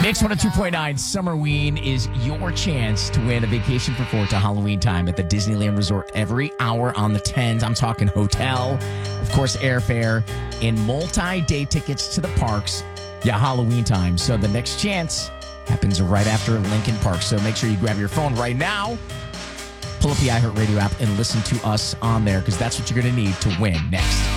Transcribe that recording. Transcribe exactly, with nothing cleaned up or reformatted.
Mix one oh two point nine Summerween is your chance to win a vacation for four to Halloween time at the Disneyland Resort every hour on the tens. I'm talking hotel, of course, airfare, and multi-day tickets to the parks. Yeah, Halloween time. So the next chance happens right after Lincoln Park. So make sure you grab your phone right now, pull up the iHeartRadio app, and listen to us on there because that's what you're going to need to win next.